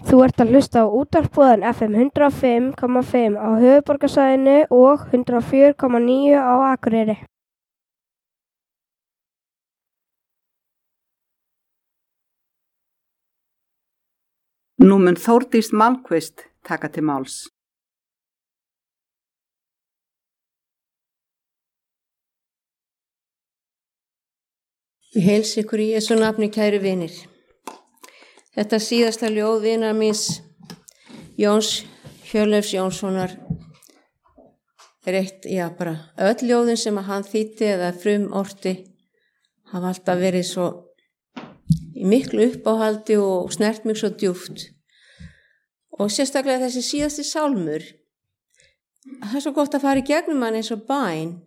Þú ert að hlusta á útvarpsboðan FM 105,5 á höfuðborgarsvæðinu og 104,9 á Akureyri. Nú mun Þórdís Malmquist taka til máls. Ég heilsa ykkur í Jesú nafni, kæru vinir. Þetta síðasta ljóð vinar míns Jóns Hjörleifs Jónssonar er eitt, öll ljóðin sem hann þýddi eða frumorti hafa alltaf verið svo í miklu uppáhaldi og snert mig svo djúpt. Og sérstaklega þessi síðasti sálmur, það er svo gott að fara í gegnum hann eins og bæn.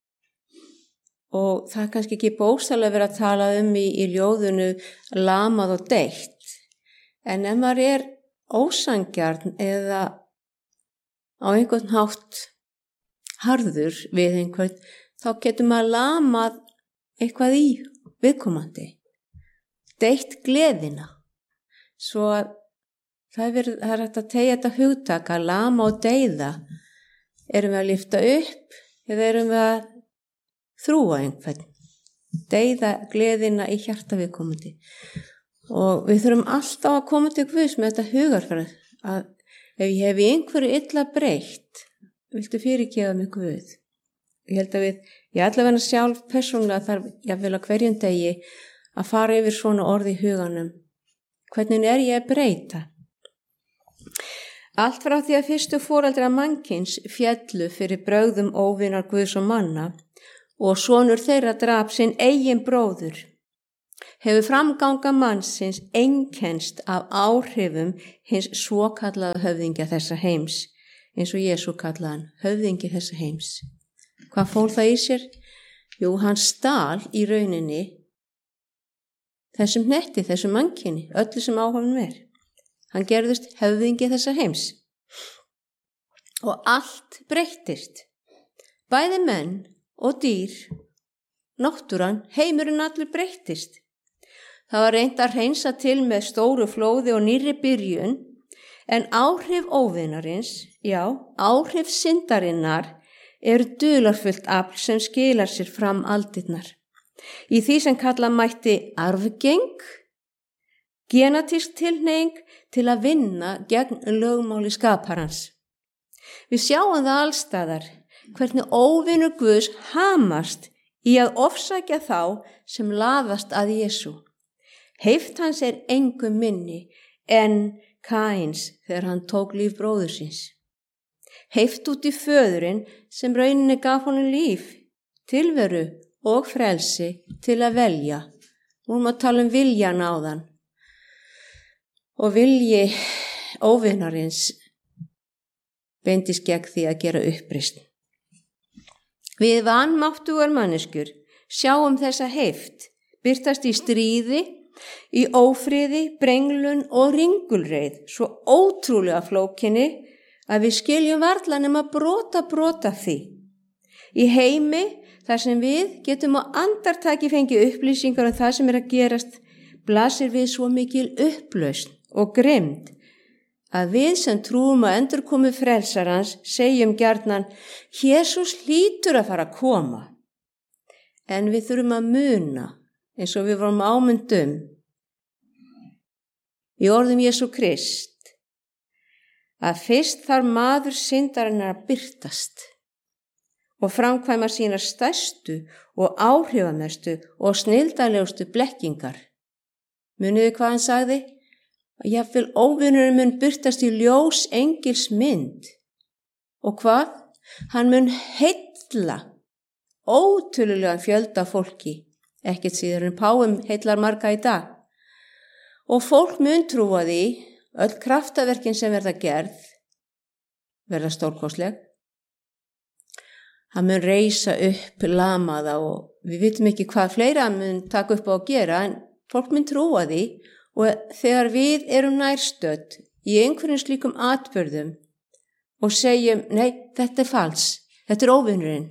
Og það er kannski ekki bókstaflega verið að tala í ljóðunu lamað og deytt. En ef maður er ósangjarn eða á einhvern hátt harður við einhvern, þá getur maður lamað eitthvað í viðkomandi. Deytt gleðina. Svo að það er hægt að teygja þetta hugtak að lama og deyða. Erum við að lyfta upp eða erum við að þrúga einhvern? Deyða gleðina í hjarta viðkomandi. Og við þurfum alltaf að koma til Guðs með þetta hugarfar að ef ég hef í einhverju illa breytt, viltu fyrirgefa mig Guð? Ég held að ég allavega sjálf persónulega þarf jafnvel að hverjum degi að fara yfir svona orð í huganum. Hvernig er ég að breyta? Allt frá því að fyrstu foreldrar mannkyns féllu fyrir brögðum óvinar Guðs og manna og sonur þeirra drap sinn eigin bróður, hefur framganga mannsins einkennst af áhrifum hins svokallaða höfðingja þessa heims, eins og Jesú kallaði hann, höfðingi þessa heims. Hvað fól það í sér? Jú, hann stal í rauninni þessum hnetti, þessum mannkyni, öllu sem áhafnum er. Hann gerðist höfðingi þessa heims. Og allt breyttist. Bæði menn og dýr, náttúran, heimurinn allur breyttist. Það var reynt að hreinsa til með stóru flóði og nýrri byrjun, en áhrif óvinarins, áhrif syndarinnar, eru dularfullt afl sem skilar sér fram aldirnar. Í því sem kalla mætti arfgeng, genatísk tilhneiging til að vinna gegn lögmáli skaparans. Við sjáum það allstaðar, hvernig óvinur Guðs hamast í að ofsækja þá sem laðast að Jesú. Heift hans er engum minni en Kains þegar hann tók líf bróður síns. Heift út í föðurinn sem rauninni gaf honum líf, tilveru og frelsi til að velja. Nú erum að tala viljan áðan. Og vilji óvinarins beindist gegn því að gera uppreisn. Við vanmáttugar manneskjur sjáum þessa heift birtast í stríði, í ófriði, brenglun og ringulreið, svo ótrúlega flókinni að við skiljum varla nema brota því. Í heimi þar sem við getum á andartaki fengið upplýsingar það sem er að gerast, blasir við svo mikil upplausn og grimmd að við sem trúum að endurkomu frelsarans segjum gjarnan, Jesús hlýtur að fara að koma. En við þurfum að muna, eins og við vorum ámyndum í orðum Jesú Krist, að fyrst þarf maður syndarinnar að birtast og framkvæma sínar stærstu og áhrifamestu og snilldarlegustu blekkingar. Muniði hvað hann sagði? Jafnvel óvinurinn mun birtast í ljós engils mynd. Og hvað? Hann mun heilla ótölulega fjölda fólki, ekkert síður en páfum heillar marga í dag. Og fólk mun trúa því, öll kraftaverkin sem verða gerð, verða stórkostleg. Hann mun reisa upp lamaða og við vitum ekki hvað fleira hann mun taka upp á að gera, en fólk mun trúa því og þegar við erum nærstödd í einhverjum slíkum atburðum og segjum, nei, þetta er fals, þetta er óvinurinn.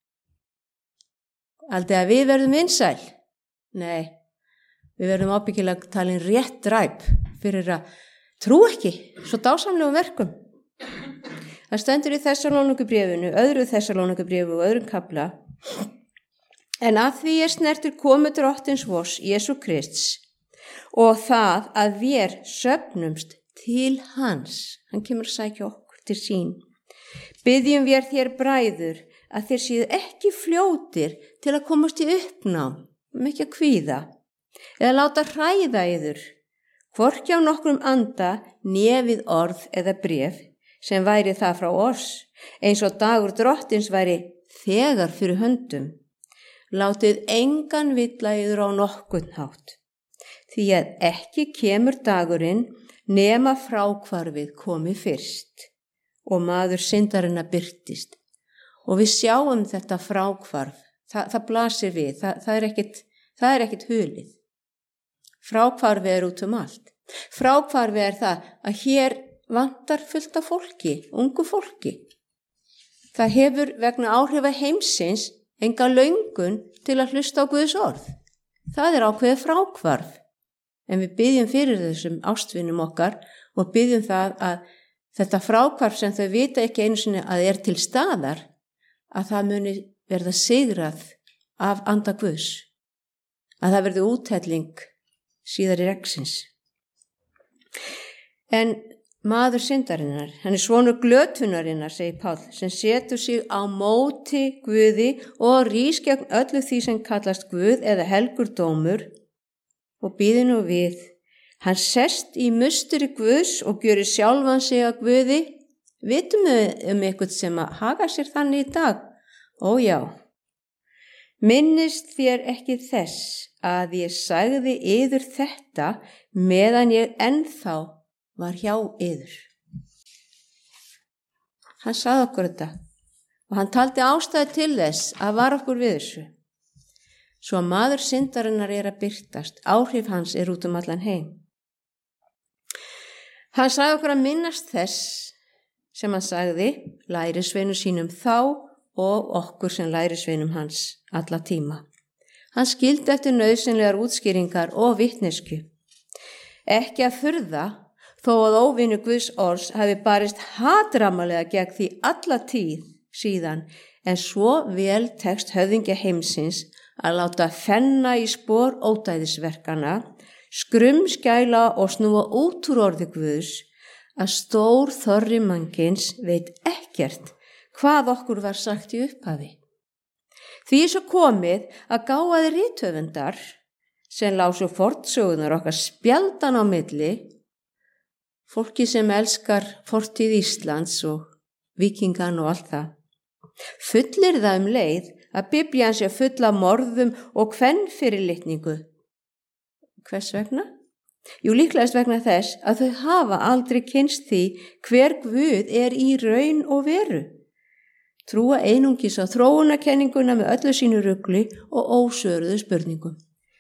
Aldrei að við verðum vinsæl. Nei, við verðum ábyggilega talin rétt dræp fyrir að trú ekki svo dásamlegum verkum. Það stendur í Þessalónikubréfinu, öðru Þessalónikubréfu og öðrum kafla: en að því snertir komu Drottins vors Jesú Krists og það að vér söfnumst til hans, hann kemur að sækja okkur til sín, biðjum vér þér bræður að þér séu ekki fljótir til að komast í uppnám, ekki að kvíða, eða láta hræða yður, hvorki á nokkrum anda né við orð eða bréf, sem væri það frá oss, eins og dagur Drottins væri þegar fyrir höndum. Látið engan villa yður á nokkurn hátt, því að ekki kemur dagurinn nema fráhvarfið komi fyrst og maður syndarinnar birtist. Og við sjáum þetta fráhvarf, það blasir við, það er ekkit hulið. Fráhvarfið er út allt. Fráhvarfið er það að hér vantar fullt af fólki, ungu fólki. Það hefur vegna áhrifa heimsins enga löngun til að hlusta á Guðs orð. Það er ákveðið fráhvarf. En við biðjum fyrir þessum ástvinum okkar og biðjum það að þetta fráhvarf sem þau vita ekki einu sinni að er til staðar, að það muni verða sigrað af anda Guðs. Að það verði úthelling síðar í reksins. En maður syndarinnar, hann er sonur glötunarinnar, segir Páll, sem setur sig á móti Guði og rís gegn öllu því sem kallast Guð eða helgur dómur, og býði nú við. Hann sest í musteri Guðs og gjörir sjálfan sig að Guði. Vitum við eitthvað sem að haga sér þannig í dag? Ó já. Minnist þér ekki þess að ég sagði yður þetta meðan ég ennþá var hjá yður. Hann sagði okkur þetta og hann taldi ástæðu til þess að var okkur við þessu. Svo að maður syndarinnar er að birtast, áhrif hans er út allan heim. Hann sagði okkur að minnast þess sem hann sagði lærisveinum sínum þá og okkur sem lærisveinum hans alla tíma. Hann skildi eftir nauðsynlegar útskýringar og vitneskju. Ekki að furða þó að óvinur Guðs orðs hafi barist hatramalega gegn því alla tíð síðan, en svo vel tekst höfðingja heimsins að láta fenna í spor ódæðisverkana, skrumskæla og snúa út úr orði Guðs, að stór þorri mannkins veit ekkert hvað okkur var sagt í upphafi. Því svo komið að gáfaðir rithöfundar sem lásu fornsögunar okkar spjaldan á milli, fólki sem elskar fortíð Íslands og víkingan og allt það, fullir það leið að Biblían sé full af morðum og kvenfyrirlitningu. Hvers vegna? Jú, líklegast vegna þess að þau hafa aldrei kynnst því hver Guð er í raun og veru. Trúa einungis á þróunarkenninguna með öllu sínu rugli og ósvöruðu spurningum.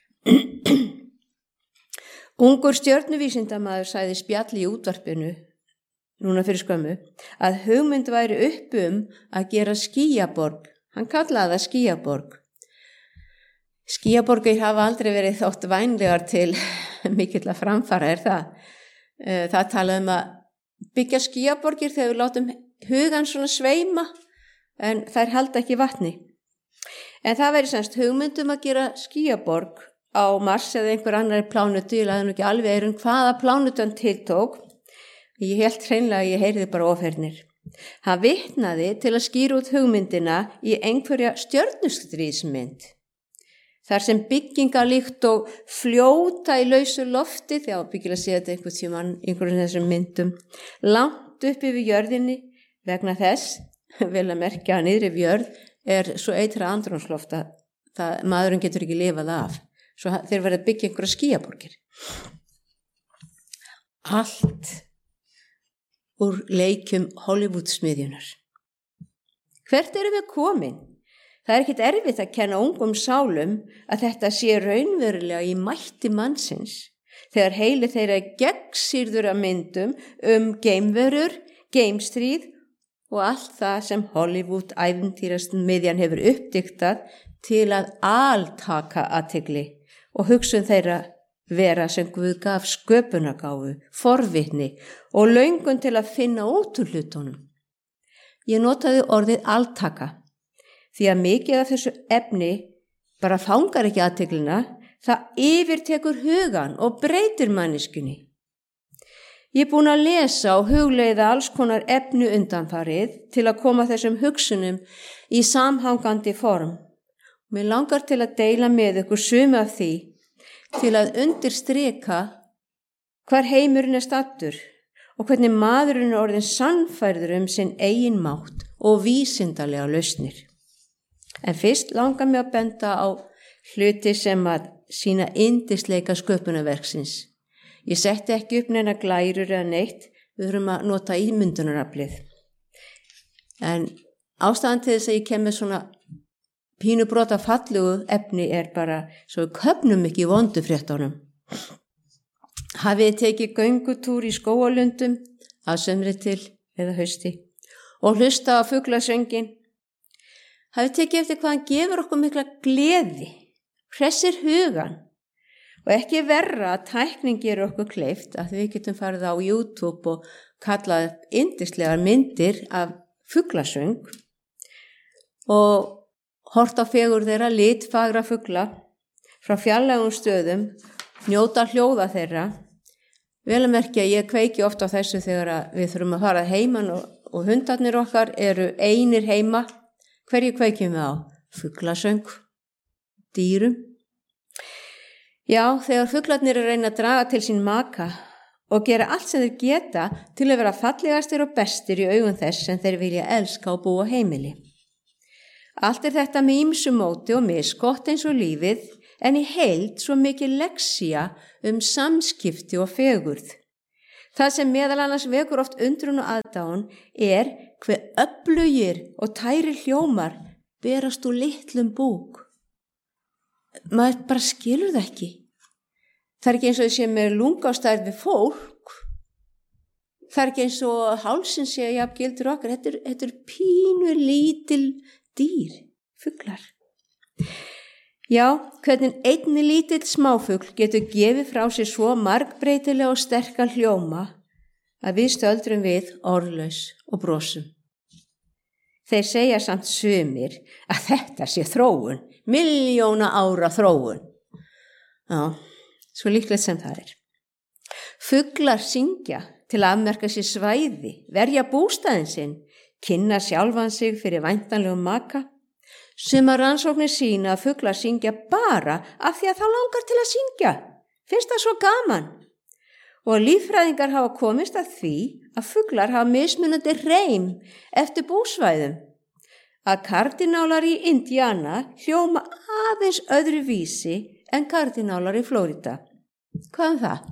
Ungur stjörnuvísindamaður sagði spjall í útvarpinu, núna fyrir skömmu, að hugmynd væri upp að gera skýjaborg. Hann kallaði það skýjaborg. Skýjaborgir hafa aldrei verið þótt vænlegar til mikill að framfara, er það. Það talaði að byggja skýjaborgir þegar við látum hugan svona sveima, en þær halda ekki vatni. En það væri semst hugmyndum að gera skýjaborg á Mars eða einhver annari plánutu, ég laði nú ekki alveg eirun hvaða plánutu hann tiltók. Ég held hreinlega að ég heyrði bara ofhernir. Hann vitnaði til að skýra út hugmyndina í einhverja stjörnustríðsmynd. Þar sem bygginga líkt og fljóta í lausu lofti, þegar byggilega sé þetta einhvern tímann einhverjum þessum myndum, langt upp yfir jörðinni vegna þess, vel að merkja að niðri við jörð, er svo eitra andrúmsloft að maðurinn getur ekki lifað af. Svo þeir verða að byggja einhverja skýjaborgir. Allt úr leikjum Hollywood-smiðjunar. Hvert erum við komin? Það er ekkit erfitt að kenna ungum sálum að þetta sé raunverulega í mætti mannsins, þegar heili þeirra gegnsýrður af myndum geimverur, geimstríð og allt það sem Hollywood-ævintýrasmiðjan hefur uppdiktað til að altaka athygli og hugsun þeirra vera sem Guð gaf sköpunargáfu, forvitni og löngun til að finna út úr hlutunum. Ég notaði orðið altaka því að mikið af þessu efni bara fangar ekki athyglinna, það yfirtekur hugan og breytir manneskjunni. Ég er búin að lesa og hugleiða alls konar efni undanfarið til að koma þessum hugsunum í samhangandi form. Mér langar til að deila með ykkur sumu af því til að undirstrika hvar heimurinn er stattur og hvernig maðurinn er orðinn sannfærður sinn eigin mátt og vísindalega lausnir. En fyrst langar mér að benda á hluti sem að sína yndisleika sköpunarverksins. Ég setti ekki upp neina glærur eða neitt, við þurfum að nota ímyndunaraflið. En ástæðan til þess að ég kem með svona pínubrota fallegu efni er bara svo við köfnum ekki í vondu fréttunum. Hafið þið tekið göngutúr í skógalundum að sumri til eða hausti og hlusta á fuglasöngin? Hafið tekið eftir hvað hann gefur okkur mikla gleði, hressir hugan og ekki verra að tæknin gerur okkur kleift að við getum farið á YouTube og kallað yndislegar myndir af fuglasöng og hort á fegur þeirra, litfagra fugla frá fjarlægum stöðum, njóta hljóða þeirra. Vel að merkja, ég kveiki oft á þessu þegar við þurfum að fara heiman og hundarnir okkar eru einir heima. Hverju kveikjum við á? Fuglasöng, dýrum. Já, þegar fuglarnir eru að reyna að draga til sín maka og gera allt sem þeir geta til að vera fallegastir og bestir í augum þess sem þeir vilja elska og búa heimili. Allt er þetta með ýmsu móti og misgott eins og lífið, en í heild svo mikið lexía samskipti og fegurð. Það sem meðal annars vekur oft undrun og aðdáun er hve öflugir og tæri hljómar berast úr litlum búk. Maður bara skilur það ekki. Það er ekki eins og þau sé með lungástærð við fólk. Það er ekki eins og hálsinn sé að jafn gildur okkar. Þetta er pínu lítil dýr, fuglar. Já, hvernig einni lítill smáfugl getur gefið frá sér svo margbreytilega og sterka hljóma að við stöldrum við orðlaus og brosum. Þeir segja samt sumir að þetta sé þróun, milljóna ára þróun. Já, svo líklegt sem það er. Fuglar syngja til að afmerka sér svæði, verja bústaðinn sinn, kynna sjálfan sig fyrir væntanlegum maka. Sumar rannsóknir sýna að fuglar syngja bara af því að þá langar til að syngja. Finnst það svo gaman? Og líffræðingar hafa komist að því að fuglar hafa mismunandi reim eftir búsvæðum. Að kardinálar í Indiana hljóma aðeins öðru vísi en kardinálar í Flórida. Hvað það?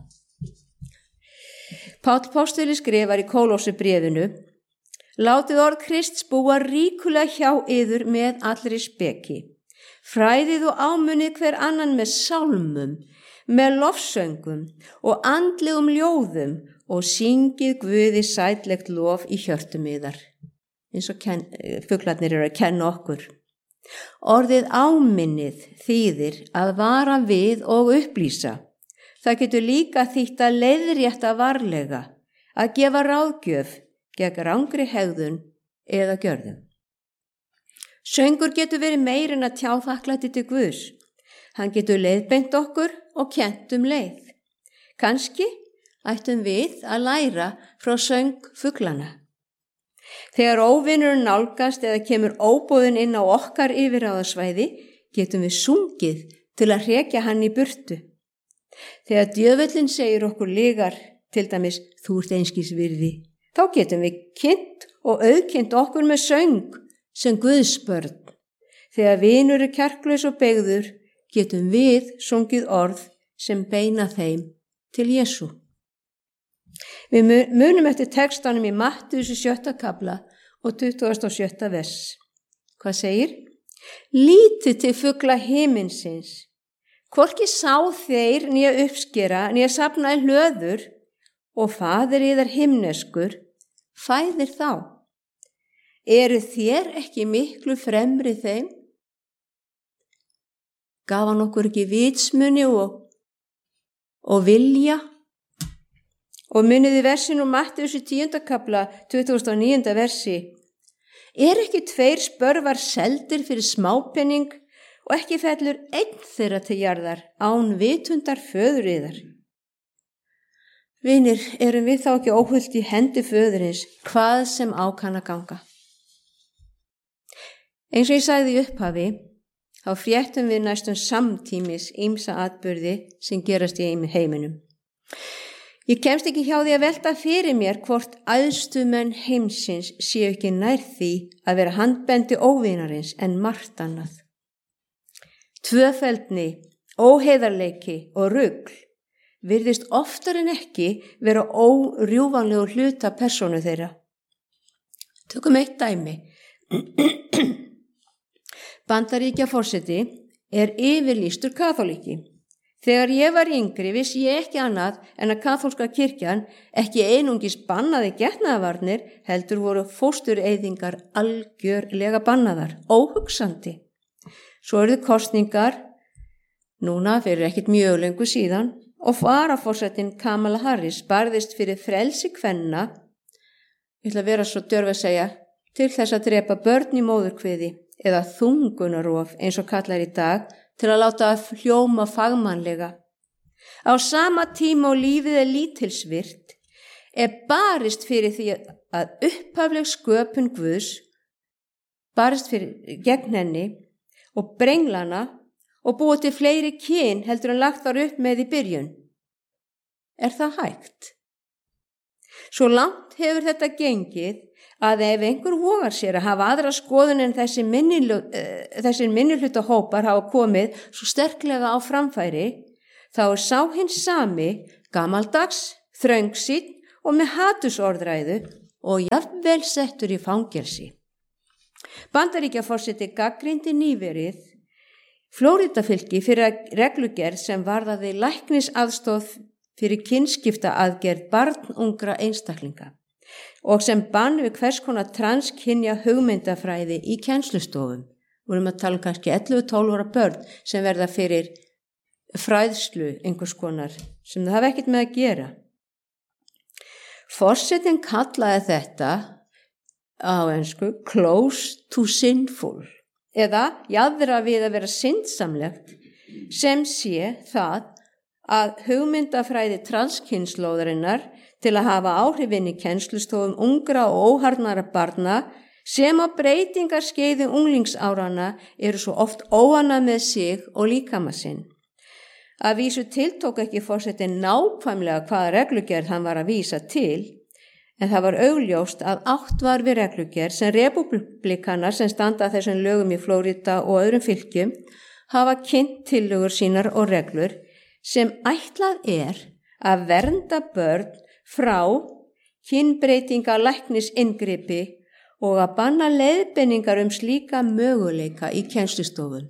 Páll Póstuli skrifar í Kólósebréfinu: Látið orð Krists búa ríkulega hjá yður með allri speki. Fræðið og ámunið hver annan með sálmum, með lofsöngum og andlegum ljóðum og syngið Guði sætlegt lof í hjörtum yðar. Eins og fuglarnir eru að kenna okkur. Orðið áminnið þýðir að vara við og upplýsa. Það getur líka þýtt að leiðrétta varlega, að gefa ráðgjöf gegn rangri hegðun eða gjörðum. Söngur getur verið meir en að tjá þakklæti til Guðs. Hann getur leiðbeint okkur og kennt leið. Kannski ættum við að læra frá söng fuglana. Þegar óvinurinn nálgast eða kemur óboðinn inn á okkar yfirráðasvæði, getum við sungið til að hrekja hann í burtu. Þegar djöfullinn segir okkur lygar, til dæmis þú ert einskis virði, þá getum við kynnt og auðkynnt okkur með söng sem Guðs börn. Þegar vinur er kjarklaus og beygður, getum við sungið orð sem beina þeim til Jesú. Við munum eftir textanum í Mattheus 7. kapla og 27. vers. Hvað segir? Lítið til fugla himinsins, hvorki sá þeir nýja uppskera, nýja safna í hlöður, og faðir yðar himneskur fæðir þá. Eru þér ekki miklu fremri þeim? Gaf hann okkur ekki vitsmuni og og vilja. Og muniði versin úr Mattheus í 10. kapla 2009. versi. Ekki 2 spörvar seldir fyrir smápenning og ekki fellur einn þeirra til jarðar án vitundar föður yðar. Vinir, erum við þá ekki óhult í hendi föðurins hvað sem á kann að ganga? Eins og ég sagði í upphafi, þá fréttum við næstum samtímis ýmsa atburði sem gerast í heiminum. Ég kemst ekki hjá því að velta fyrir mér hvort æðstu menn heimsins séu ekki nær því að vera handbendi óvinarins en margt annað. Tvöfeldni, óheiðarleiki og rugl virðist oftar en ekki vera órjúfanlegur hluta persónu þeirra. Tökum eitt dæmi. Bandaríkjaforseti yfirlýstur kaþóliki. Þegar ég var yngri vissi ég ekki annað en að kaþólska kirkjan ekki einungis bannaði getnaðarvarnir, heldur voru fóstureyðingar algjörlega bannaðar, óhugsandi. Svo urðu kosningar, núna fyrir ekkert mjög lengur síðan, og varaforsetinn Kamala Harris barðist fyrir frelsi kvenna, ég ætla að vera svo djörf að segja, til þess að drepa börn í móðurkviði eða þungunarof eins og kallar í dag, til að láta hljóma fagmannlega. Á sama tíma og lífið lítilsvirt barist fyrir því að upphafleg sköpun Guðs barist gegn henni og brenglana og búið til fleiri kyn heldur en lagt var upp með í byrjun. Það hægt? Svo langt hefur þetta gengið að ef einhver vogar sér að hafa aðra skoðun en þessir minnihluta hópar hafa komið svo sterklega á framfæri, þá sá hinn sami, gamaldags, þröngsýnn og með hatursorðræðu og jafnvel settur í fangelsi. Bandaríkjaforseti gagnrýndi nýverið Flórídafylki fyrir reglugerð sem varðaði læknisaðstoð fyrir kynskiptaaðgerð barnungra einstaklinga og sem bann við hvers konar transkynja hugmyndafræði í kennslustofum. Við erum að tala um kannski 11-12 ára börn sem verða fyrir fræðslu einhvers konar sem það hafa ekkert með að gera. Forsetinn kallaði þetta á ensku close to sinful eða jaðra við að vera syndsamlegt sem sé það að hugmyndafræði transkynslóðarinnar til að hafa áhrifin í kennslustofum ungra og óharðnara barna sem á breytingarskeiði unglingsárana eru svo oft óánægð með sig og líkama sinn. Að vísu tiltók ekki forsetinn nákvæmlega hvaða reglugerð hann var að vísa til, en það var augljóst að átt var við reglugerð sem repúblikanar sem standa að þessum lögum í Flórída og öðrum fylkjum hafa kynnt tillögur sínar og reglur sem ætlað að vernda börn frá kynbreytinga læknisinngrippi og að banna leiðbeiningar slíka möguleika í kennslustofun.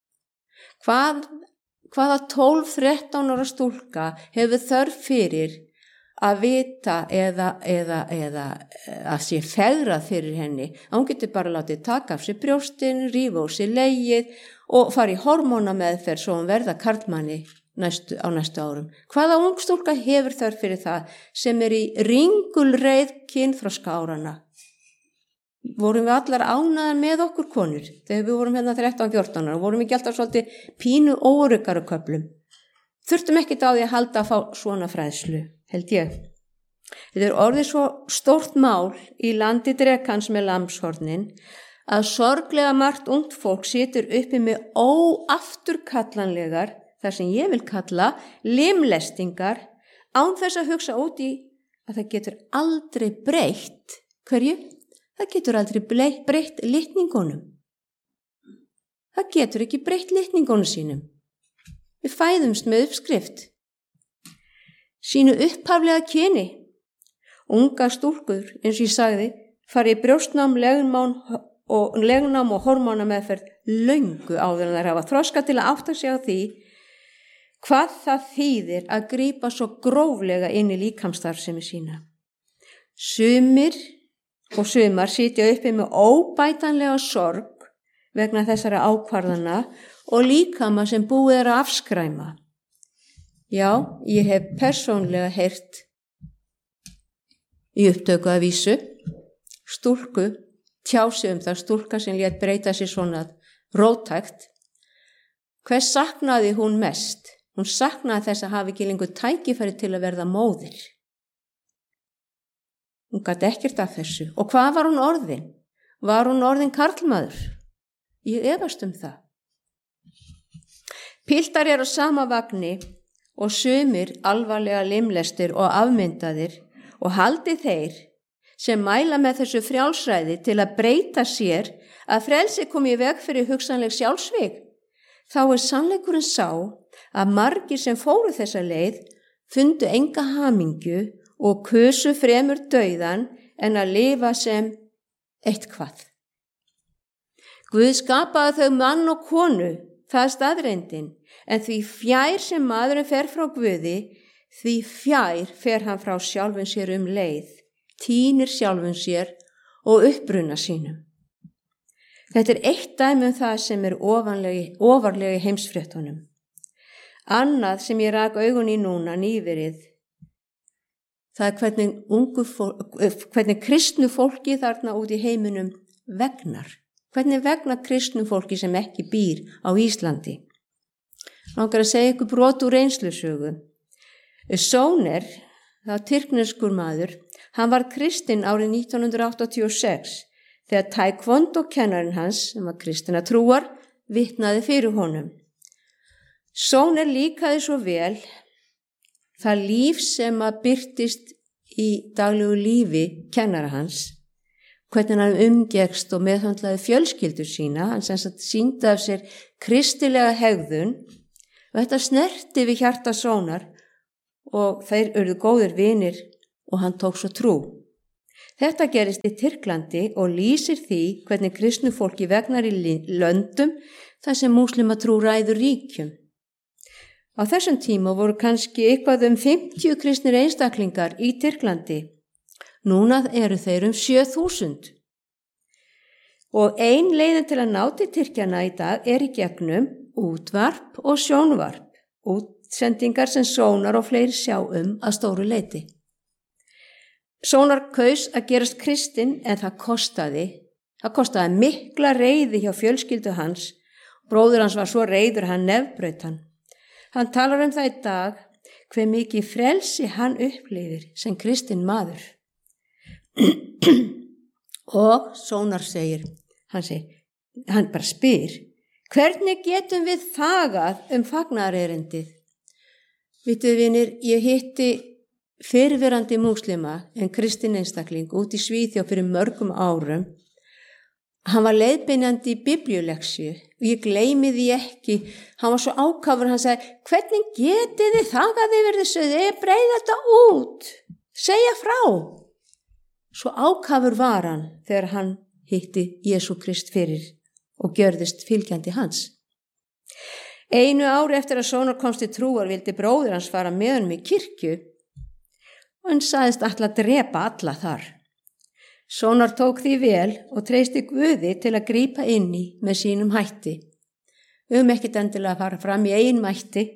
Hvaða 12-13 ára stúlka hefur þörf fyrir að vita eða að sé fegrað fyrir henni? Hún getur bara látið taka af sér brjóstin, rífa úr sér legið og fara í hormónameðferð svo hún verða karlmanni á næstu árum. Hvaða ung stúlka hefur þörf fyrir það sem í ringulreið kynþroska árana? Vorum við allar ánæðar með okkur konur þegar við vorum 13-14 ára? Vorum við ekki alltaf svolítið pínu óöruggari á köflum? Þurftum ekkert á því að halda að fá svona fræðslu, held ég. Þetta orðið svo stórt mál í landi drekans með lambshornin að sorglega margt ungt fólk situr uppi með óafturkallanlegar, þar sem ég vil kalla limlestingar, án þess að hugsa út í að það getur aldrei breytt. Hverju? Það getur aldrei breytt litningunum. Það getur ekki breytt litningunum sínum. Við fæðumst með uppskrift. Sínu upphaflega kyni. Unga stúlkur, eins og ég sagði, fari í brjóstnám, legnám og hormónameðferð löngu áður en þær hafa þroska til að átta sig á því hvað það þýðir að grípa svo gróflega inn í líkamsstarfsemi sína. Sumir og sumar sitja uppi með óbætanlega sorg vegna þessara ákvarðana og líkama sem búið að afskræma. Já, ég hef persónlega heyrt í upptöku af vísu stúlku tjási það, stúlka sem lét breyta sér svona róttækt. Hvers saknaði hún mest? Hún saknaði þess að hafa ekki lengur tækifæri til að verða móðir. Hún gat ekkert af þessu. Og hvað var hún orðin? Var hún orðin karlmaður? Ég efast það. Piltar á sama vagni og sumir alvarlega limlestir og afmyndaðir og haldi þeir sem mæla með þessu frjálsræði til að breyta sér að frelsi komi í veg fyrir hugsanleg sjálfsvíg. Þá sannleikurinn sá að margir sem fóru þessa leið fundu enga hamingju og kusu fremur dauðan en að lifa sem eitthvað. Guð skapaði þau mann og konu, það staðreyndin, en því fjær sem maðurinn fer frá Guði, því fjær fer hann frá sjálfum sér leið, tínir sjálfum sér og uppbruna sínum. Þetta eitt dæmi það sem ofarlega í heimsfréttunum. Annað sem ég rak augun í núna nýverið, það hvernig kristnu fólki þarna út í heiminum vegnar. Hvernig vegnar kristnu fólki sem ekki býr á Íslandi. Langar að segja ykkur brot úr reynslusögu. Sóner, það tyrkneskur maður, hann var kristinn árið 1986 þegar taekwondo kennarinn hans, sem var kristinna trúar, vitnaði fyrir honum. Sóner líkaði svo vel það líf sem að birtist í daglegu lífi kennara hans, hvernig hann umgekst og meðhöndlaði fjölskyldur sína, hann sem sagt sýndi af sér kristilega hegðun og þetta snerti við hjarta Sónar og þeir urðu góðir vinir og hann tók svo trú. Þetta gerist í Tyrklandi og lýsir því hvernig kristnu fólki vegnar í löndum þar sem múslimatrú ræður ríkjum. Á þessum tíma voru kannski eitthvað 50 kristnir einstaklingar í Tyrklandi. Núna eru þeir 7.000. Og ein leiðin til að ná til Tyrkjana í dag í gegnum útvarp og sjónvarp, útsendingar sem Sónar og fleiri sjá að stóru leyti. Sónar kaus að gerast kristinn en það kostaði mikla reiði hjá fjölskyldu hans. Bróðir hans var svo reiður hann nefbraut hann. Hann talar það í dag hve mikið frelsi hann upplifir sem kristinn maður. Og Sónar hann bara spyr, hvernig getum við þagað fagnaðarerindið? Vitið vinir, ég hitti fyrrverandi múslima en kristinn einstakling út í Svíþjóð fyrir mörgum árum. Hann var leiðbeinandi í biblíuleksju og ég gleymi því ekki. Hann var svo ákafur, hann sagði, hvernig getið þið þagað yfir þessu? Þið breiða þetta út, segja frá. Svo ákafur var hann þegar hann hitti Jesú Krist fyrir og gjörðist fylgjandi hans. Einu ári eftir að Sónar komst til trúar vildi bróðir hans fara með honum í kirkju og hann sagðist ætla að drepa alla þar. Sónar tók því vel og treysti Guði til að grípa inn í með sínum hætti. Ekkert endilega að fara fram í eigin mætti.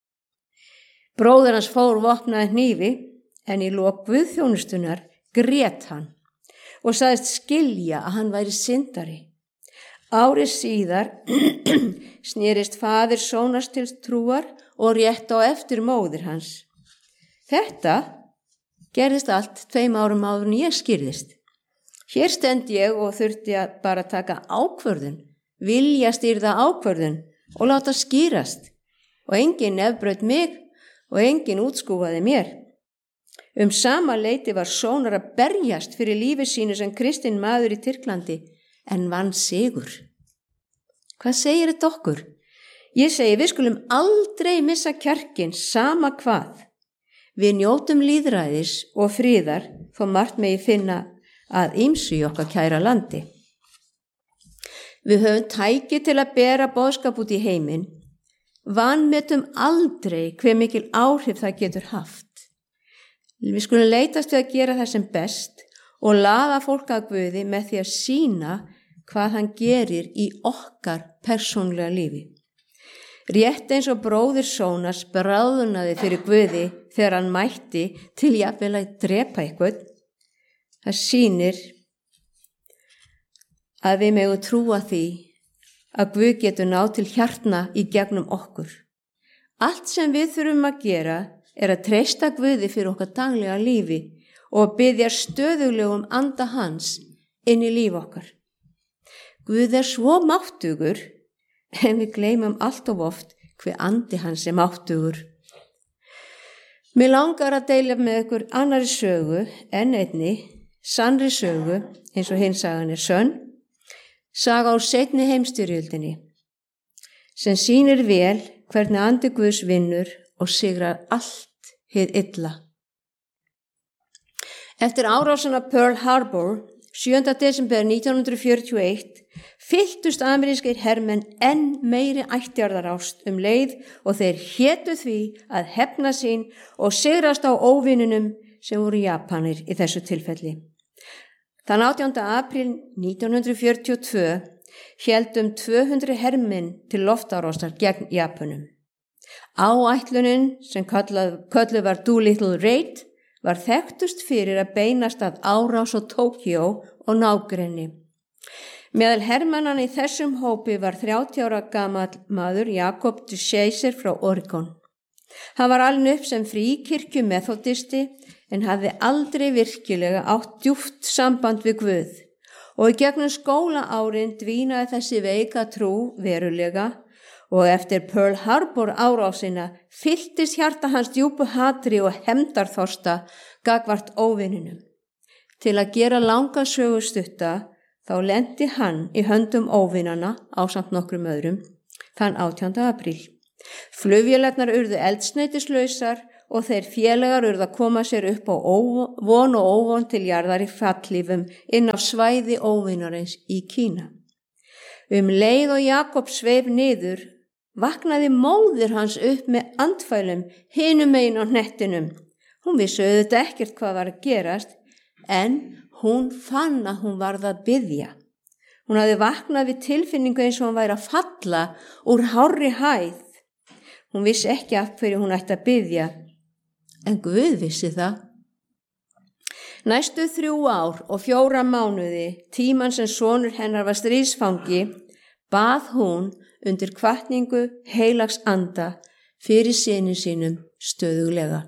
Bróðir hans fór vopnaði hnífi en í lok guðþjónustunar grét hann og sagðist skilja að hann væri syndari. Ári síðar snerist faðir Sónars til trúar og rétt á eftir móðir hans. Þetta gerðist allt 2 árum áður en ég skýrðist. Hér stend ég og þurfti að bara taka ákvörðun, viljastýrða ákvörðun og láta skýrast. Og enginn nefbraut mig og enginn útskúfaði mér. Sama leyti var Sónar að berjast fyrir lífi sínu sem kristinn maður í Tyrklandi en vann sigur. Hvað segir þetta okkur? Ég segi við skulum aldrei missa kjarkinn sama hvað. Við njótum lýðræðis og friðar þó margt megi finna að ýmsu í okkar kæra landi. Við höfum tæki til að bera boðskap út í heiminn. Vanmetum aldrei hve mikil áhrif það getur haft. Við skulum leitast við að gera það sem best og laða fólk að Guði með því að sýna hvað hann gerir í okkar persónulega lífi. Rétt eins og bróðir Sónas bráðnaði fyrir Guði þegar hann mætti til jafnvel að drepa eitthvað. Það sýnir að við megum trúa því að Guð getur náð til hjartna í gegnum okkur. Allt sem við þurfum að gera er að treysta Guði fyrir okkar daglega lífi og biðja stöðuglegum anda hans inn í líf okkar. Guð er svo máttugur en við gleymum allt of oft hver andi hans er máttugur. Mér langar að deila með ykkur annari sögu en einni, sannri sögu eins og hinn sagan er sönn, saga á seinni heimsstyrjöldinni, sem sýnir vel hvernig andi Guðs vinnur og sigrar allt hið illa. Eftir árásina Pearl Harbor 7. desember 1941 fylltust amerískir hermenn enn meiri ættjarðarást leið og þeir hétu því að hefna sín og sigrast á óvinunum sem voru Japanir í þessu tilfelli. Þann 18. apríl 1942 héldum 200 hermenn til loftárásar gegn Japanum. Áætlunin sem kölluð var Doolittle Raid var þekktust fyrir að beinast að árás á Tókíó og nágrenni. Meðal hermannanna í þessum hópi var 30 ára gamall maður Jakob DeShazer frá Oregon. Hann var alinn upp sem fríkirkju methodisti en hafði aldrei virkilega átt djúpt samband við Guð og í gegnum skólaárin dvínaði þessi veika trú verulega og eftir Pearl Harbor árásina fylltist hjarta hans djúpu hatri og hefndarþorsta gagnvart óvininum. Til að gera langa sögu stutta þá lenti hann í höndum óvinana ásamt nokkrum öðrum þann 18. apríl. Flugvélarnar urðu eldsneytislausar og þeir félagar urðu að koma sér upp á von og óvon til jarðar í fallífum inn á svæði óvinarins í Kína. Leið og Jakob sveif niður, vaknaði móðir hans upp með andfælum hinum megin á hnettinum. Hún vissi auðvitað ekkert hvað var að gerast, en hún fann að hún varð að biðja. Hún hafði vaknað við tilfinningu eins og hún væri að falla úr hárri hæð. Hún vissi ekki af hverju hún ætti að biðja, en Guð vissi það. Næstu 3 ár og 4 mánuði, tíman sem sonur hennar var stríðsfangi, bað hún undir hvatningu heilags anda fyrir syni sínum stöðuglega.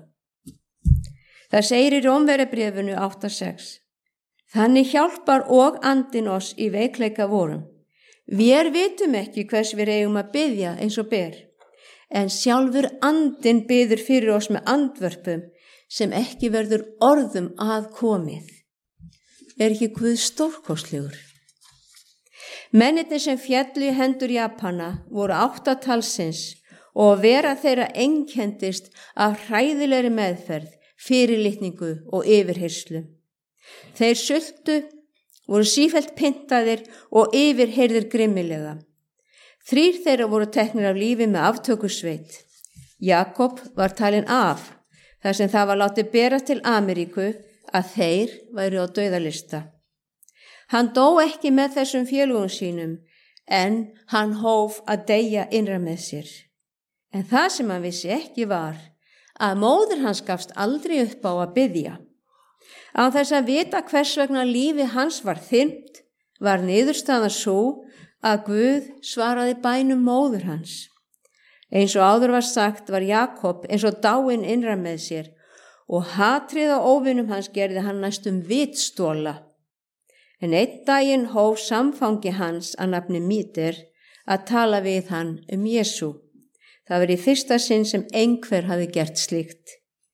Það segir í Rómverjabréfinu 8:6. Þannig hjálpar og andinn oss í veikleika vorum. Við vitum ekki hvers við eigum að biðja eins og ber, en sjálfur andinn biður fyrir oss með andvörpum sem ekki verður orðum að komið. Er ekki Guð stórkostlegur? Mennirnir sem féllu í hendur Japana voru 8 talsins og vera þeirra einkendist af hræðilegri meðferð, fyrirlitningu og yfirherslu. Þeir sultu, voru sífellt pyntaðir og yfirheyrðir grimmilega. 3 þeirra voru teknir af lífi með aftökusveit. Jakob var talinn af, þar sem það var látið bera til Ameríku að þeir væru á dauðalista. Hann dó ekki með þessum félögum sínum, en hann hóf að deyja innra með sér. En það sem hann vissi ekki var að móðir hans gafst aldrei upp á að biðja. Á þess að vita hvers vegna lífi hans var þyrmt, var niðurstaðan svo að Guð svaraði bænum móður hans. Eins og áður var sagt var Jakob eins og dáinn innra með sér og hatrið á óvinum hans gerði hann næstum vitstóla. En einn daginn hóf samfangi hans að nafni Míter að tala við hann Jesú. Það var í fyrsta sinn sem einhver hafi gert slíkt.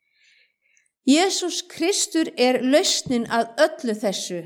Jesús Kristur er lausnin að öllu þessu.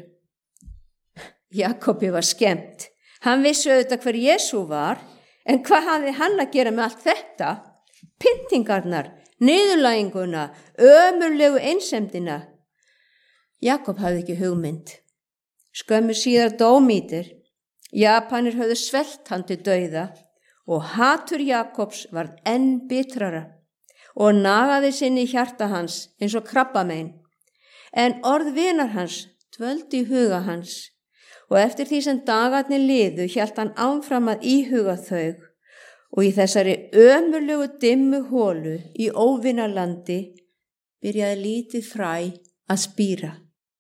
Jakobi var skemmt. Hann vissi auðvitað hver Jesú var, en hvað hafði hann að gera með allt þetta? Pyntingarnar, niðurlæginguna, ömurlegu einsemdina. Jakob hafði ekki hugmynd. Skömmu síðar dó Míter. Japanir höfðu svelt hann til dauða og hatur Jakobs var enn bitrara og nagaði sinni í hjarta hans eins og krabbamein. En orð vinar hans dvöldu í huga hans og eftir því sem dagarnir liðu hélt hann áfram að íhuga þau og í þessari ömurlegu dimmu holu í óvinalandi byrjaði lítið fræ að spíra.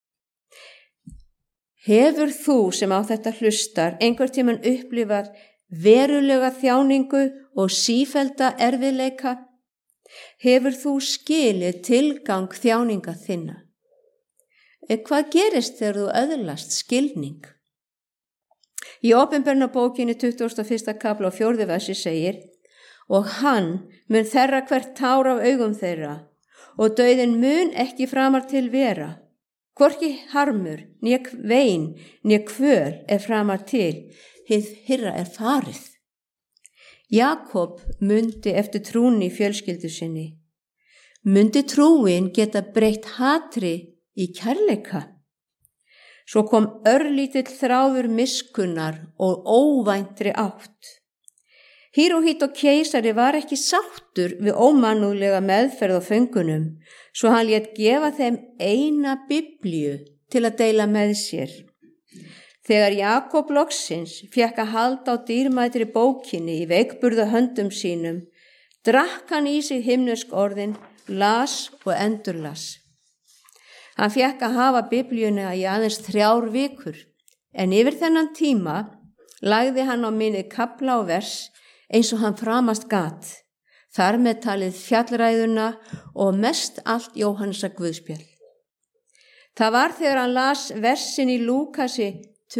Hefur þú sem á þetta hlustar einhvern tímann upplifað verulega þjáningu og sífellda erfiðleika? Hefur þú skilið tilgang þjáninga þinna? Hvað gerist þegar þú öðlast skilning? Í Opinberunarbókinni 21. kafla og 4. versi segir: og hann mun þerra hvert tár af augum þeirra og dauðinn mun ekki framar til vera. Hvorki harmur, né vein, né kvöl framar til, hið hyrra farið. Jakob mundi eftir trúni í fjölskyldu sinni. Mundi trúin geta breytt hatri í kærleika? Svo kom örlítill þráður miskunnar og óvæntri átt. Híróhít keisari var ekki sáttur við ómannúðlega meðferð á föngunum, svo hann lét gefa þeim eina Biblíu til að deila með sér. Þegar Jakob loksins fékk að halda á dýrmætri bókinni í veikburða höndum sínum, drakk hann í sig himnesk orðin, las og endurlas. Hann fékk að hafa Biblíuna í aðeins 3 vikur, en yfir þennan tíma lagði hann á minni kafla og vers eins og hann framast gat, þar með talið fjallræðuna og mest allt Jóhannesar guðspjall. Það var þegar hann las versin í Lúkasi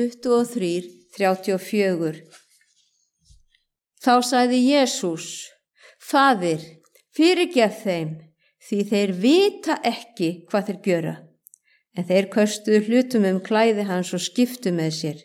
23:34. Þá sagði Jesús: Faðir, fyrirgef þeim, því þeir vita ekki hvað þeir gjöra. En þeir köstuðu hlutum klæði hans og skiptu með sér.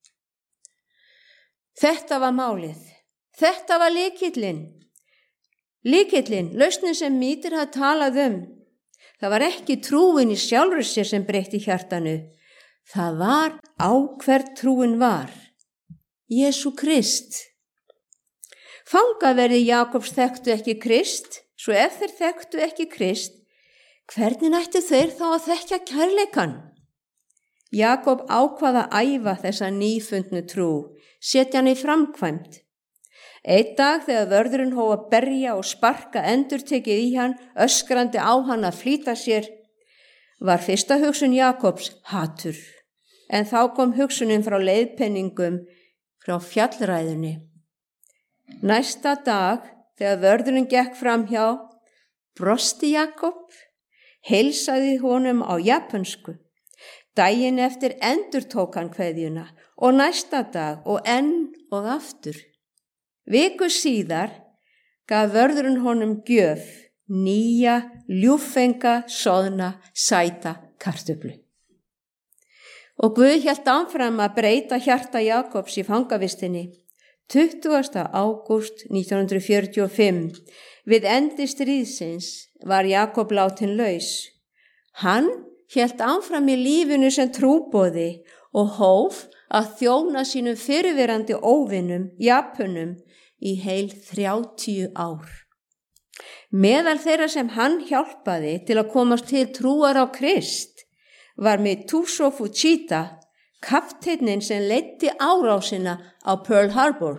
Þetta var málið. Þetta var lykillinn. Lykillinn, lausnin sem Mítir hafði talað Það var ekki trúin í sjálfri sér sem breytti hjartanu. Það var á hver trúin var. Jesú Krist. Fangaverði Jakobs þekktu ekki Krist, svo ef þeir þekktu ekki Krist, hvernig ættu þeir þá að þekkja kærleikann? Jakob ákvað að æfa þessa nýfundnu trú, setja hann í framkvæmd. Einn dag þegar vörðurinn hóf að berja og sparka endurtekið í hann, öskrandi á hann að flýta sér, var fyrsta hugsun Jakobs hatur, en þá kom hugsunin frá leiðpenningum frá fjallræðunni. Næsta dag þegar vörðurinn gekk framhjá, brosti Jakob, heilsaði honum á japönsku. Daginn eftir endurtók hann kveðjuna og næsta dag og enn og aftur. Viku síðar gaf vörðurinn honum gjöf, nýja, ljúffenga, soðna, sæta kartöflu. Og Guð hélt áfram að breyta hjarta Jakobs í fangavistinni. 20. ágúst 1945, við endi stríðsins, var Jakob látinn laus. Hann hélt áfram í lífinu sem trúboði og hóf að þjóna sínum fyrirverandi óvinum, Japönum, í heil 30 ár. Meðal þeirra sem hann hjálpaði til að komast til trúar á Krist var Mitsuo Fuchida, kapteinninn sem leiddi árásina á Pearl Harbor.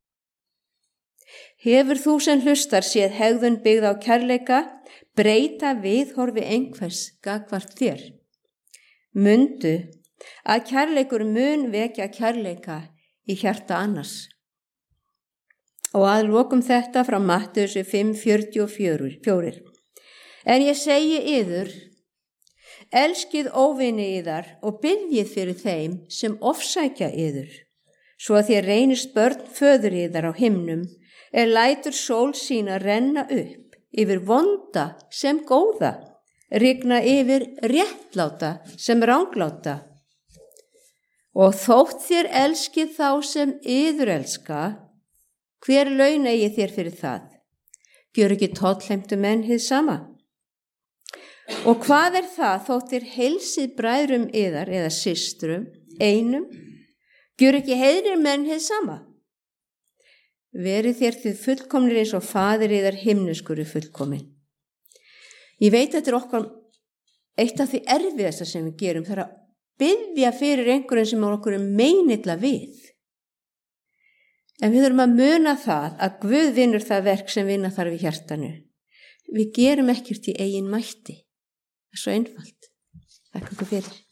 Hefur þú sem hlustar séð hegðun byggð á kærleika breyta viðhorfi einhvers gagnvart þér? Mundu að kærleikur mun vekja kærleika í hjarta annars. Og að lokum þetta frá Mattheusi 5:44. En ég segi yður, elskið óvini yðar og biðjið fyrir þeim sem ofsækja yður, svo að þér reynist börn föður yðar á himnum, lætur sól sína renna upp yfir vonda sem góða, rigna yfir réttláta sem rangláta. Og þótt þér elskið þá sem yður elska, hver laun eigi þér fyrir það? Gjör ekki tollheimtu menn hið sama? Og hvað það þótt þér heilsið bræðrum yðar eða systrum, einum? Gjör ekki heiðrir menn hið sama? Verið þér þið fullkomnir eins og faðir yðar himneskur fullkomin. Ég veit að þetta okkar eitt af því erfiðasta sem við gerum, það að biðja fyrir einhverjum sem okkur meinilla við. En við þurfum að muna það að Guð vinnur það verk sem vinna þarf í hjartanu. Við gerum ekkert í eigin mætti. Það er svo einfalt. Þakka ykkur fyrir.